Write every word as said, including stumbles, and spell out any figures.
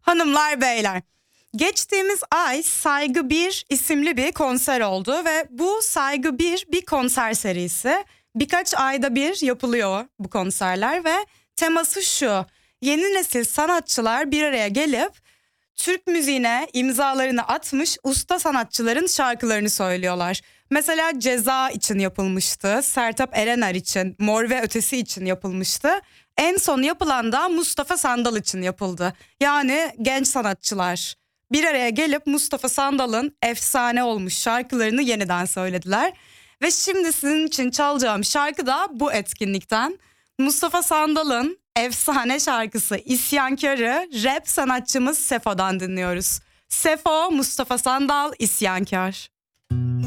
Hanımlar beyler, geçtiğimiz ay Saygı bir isimli bir konser oldu ve bu Saygı bir bir konser serisi. Birkaç ayda bir yapılıyor bu konserler ve teması şu: yeni nesil sanatçılar bir araya gelip Türk müziğine imzalarını atmış usta sanatçıların şarkılarını söylüyorlar. Mesela Ceza için yapılmıştı, Sertab Erener için, Mor ve Ötesi için yapılmıştı. En son yapılan da Mustafa Sandal için yapıldı. Yani genç sanatçılar bir araya gelip Mustafa Sandal'ın efsane olmuş şarkılarını yeniden söylediler. Ve şimdi sizin için çalacağım şarkı da bu etkinlikten. Mustafa Sandal'ın efsane şarkısı İsyankar'ı rap sanatçımız Sefo'dan dinliyoruz. Sefo, Mustafa Sandal, İsyankar.